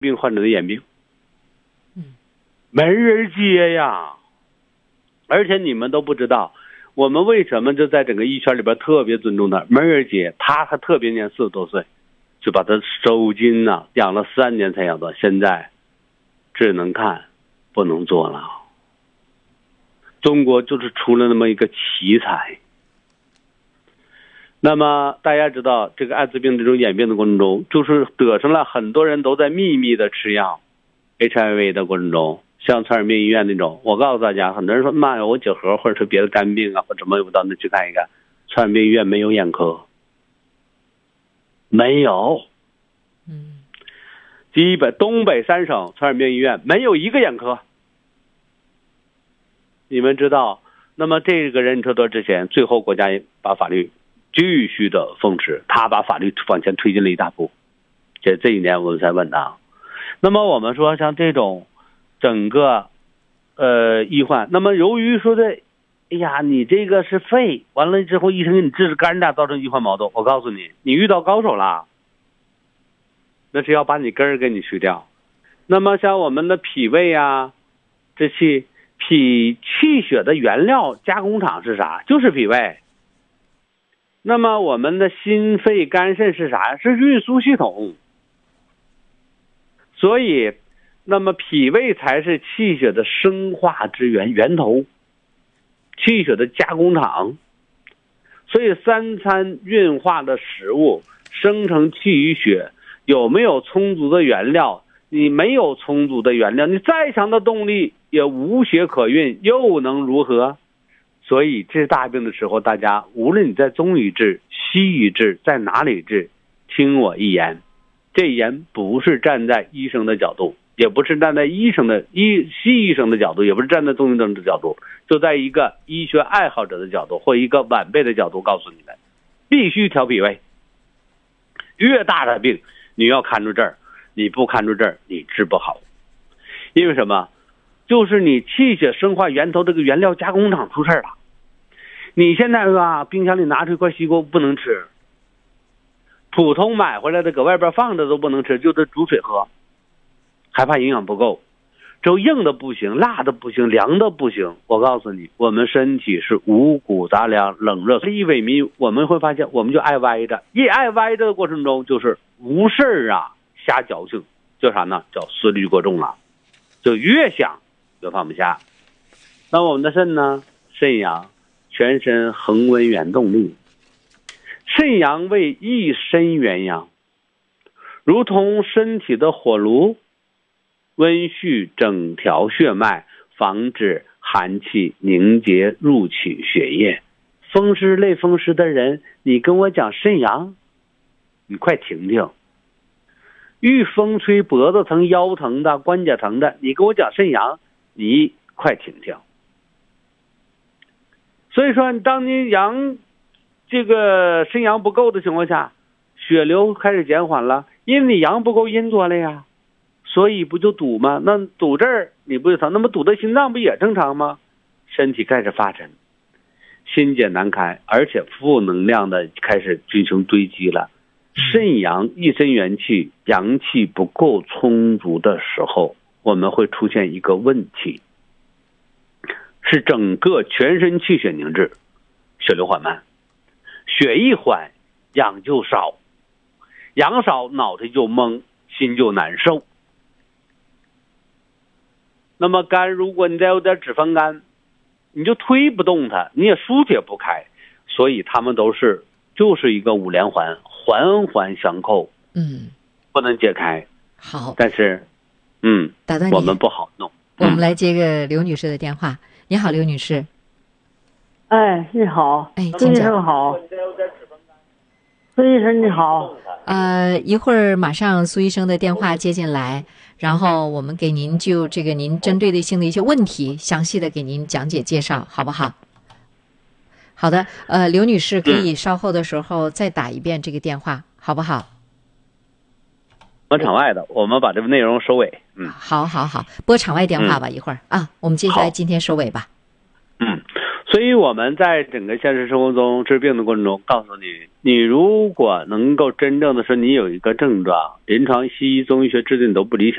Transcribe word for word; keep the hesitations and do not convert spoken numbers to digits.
病患者的眼病， 嗯， 没人接呀。而且你们都不知道，我们为什么就在整个医圈里边特别尊重他，没人接，他还特别年四十多岁，就把他收金呐、啊，养了三年才养到现在，只能看不能做了。中国就是出了那么一个奇才。那么大家知道，这个艾滋病这种演变的过程中，就是得上了很多人都在秘密的吃药 H I V 的过程中，像传染病医院那种，我告诉大家，很多人说妈呀，我结核或者是别的肝病啊，或怎么我到那去看一看，传染病医院没有眼科，没有。 嗯， 基本东北三省传染病医院没有一个眼科。你们知道，那么这个人车多之前，最后国家把法律继续的奉持，他把法律往前推进了一大步。这这一年我们才问他。那么我们说像这种整个呃医患，那么由于说的，哎呀，你这个是肺，完了之后医生给你治肝胆，造成医患矛盾。我告诉你，你遇到高手了，那是要把你根儿给你去掉。那么像我们的脾胃啊，这气脾气血的原料加工厂是啥？就是脾胃。那么我们的心肺肝肾是啥？是运输系统。所以那么脾胃才是气血的生化之源源头，气血的加工厂。所以三餐运化的食物生成气与血，有没有充足的原料？你没有充足的原料，你再强的动力也无血可运，又能如何？所以治大病的时候，大家无论你在中医治、西医治，在哪里治，听我一言，这一言不是站在医生的角度，也不是站在医生的医西医生的角度，也不是站在中医生的角度，就在一个医学爱好者的角度或一个晚辈的角度告诉你们，必须调脾胃。越大的病你要看住这儿，你不看住这儿你治不好。因为什么？就是你气血生化源头这个原料加工厂出事了。你现在啊，冰箱里拿出一块西瓜不能吃，普通买回来的搁外边放着都不能吃，就得煮水喝，害怕营养不够。只有硬的不行，辣的不行，凉的不行。我告诉你，我们身体是五谷杂粮，冷热一萎靡，我们会发现我们就爱歪着，一爱歪着的过程中就是无事儿啊瞎矫情，叫啥呢？叫思虑过重了，就越想越放不下。那我们的肾呢？肾阳全身恒温原动力，肾阳为一身元阳，如同身体的火炉，温煦整条血脉，防止寒气凝结入侵血液。风湿类风湿的人，你跟我讲肾阳，你快停停。遇风吹脖子疼、腰疼的、关节疼的，你跟我讲肾阳，你快停停。所以说，当你阳这个肾阳不够的情况下，血流开始减缓了，因为你阳不够阴多了呀，所以不就堵吗？那堵这儿你不就疼？那么堵的心脏不也正常吗？身体开始发沉，心结难开，而且负能量的开始群雄堆积了。肾阳一身元气，阳气不够充足的时候，我们会出现一个问题，是整个全身气血凝滞，血流缓慢，血一缓，阳就少，阳少脑袋就懵，心就难受。那么肝，如果你再有点脂肪肝，你就推不动它，你也疏解不开，所以他们都是就是一个五连环，环环相扣， 嗯， 不能解开。 好， 但是，嗯， 打断你， 我们不好弄。 我们来接个刘女士的电话。你好，刘女士。 哎，你好， 哎， 苏医生好。苏医生你好。 呃，一会儿马上苏医生的电话接进来，然后我们给您就这个您针对性的一些问题，详细的给您讲解介绍，好不好？好的，呃，刘女士可以稍后的时候再打一遍这个电话，好不好？ 我们场外的，我们把这个内容收尾。嗯， 好好好，拨场外电话吧，嗯、一会儿啊，我们接下来今天收尾吧。 嗯， 所以我们在整个现实生活中治病的过程中，告诉你，你如果能够真正的说你有一个症状，临床西医、中医学治的你都不理想。